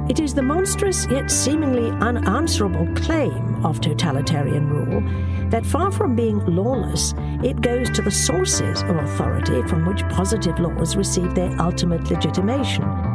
It is the monstrous yet seemingly unanswerable claim of totalitarian rule that far from being lawless, it goes to the sources of authority from which positive laws receive their ultimate legitimation.